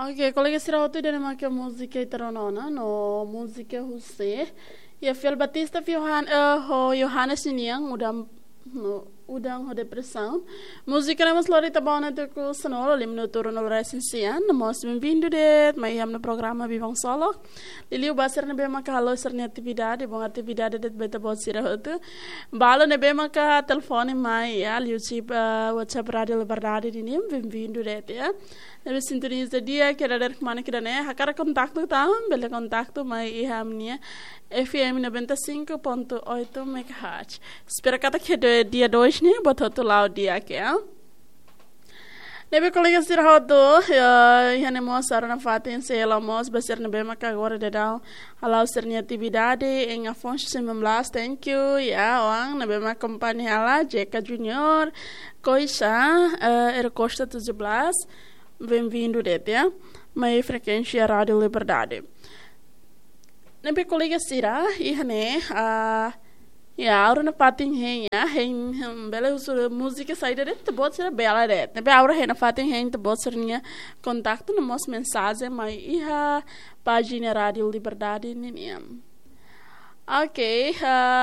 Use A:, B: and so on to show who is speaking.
A: Ok, colega sira hotu dena make música itaronona no música José e a Fiel Batista ho Johannes Niniang udang ho depressão música na Lorita Bona de com sonoro limno turno no recensian nós bem-vindo de mai no programa Vivang Solo liliu basar na bema ka halo serni atividade bom atividade de beta bot sira hotu bala na bema ka telefone mai ya YouTube WhatsApp Radio Liberdade dinim bem-vindo de ya Nebe sintoniza dia que era mana que né hakara contato tá bele contato mai ihamnia FM 95.8 MHz espera kata que dia 2 né botou tu lá o dia que é Nebe colega sir hodo ya ne mo sara na fatin se ela mos baser nebe maka agora de dau alau serni atividade em Afonso 19 thank you ya wang nebe ma companhia lá Jeca Junior Coisa era Costa 17 Bem-vindo, Detia. Mai frequência Rádio Liberdade. Nebe colega Sira, ihane, aura na patin henha, bela música saída de te bot ser bela de. Nebe aura na patin henha te bot ser nia contato no mos mensagem, mai iha página Rádio Liberdade niniam. Ok,